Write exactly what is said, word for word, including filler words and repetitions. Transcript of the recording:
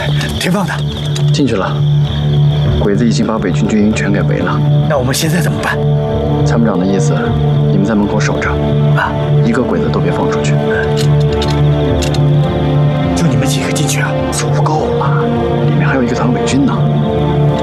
挺放的。 进去了。鬼子已经把伪军军营全给围了。 那我们现在怎么办？ 参谋长的意思，你们在门口守着，啊，一个鬼子都别放出去。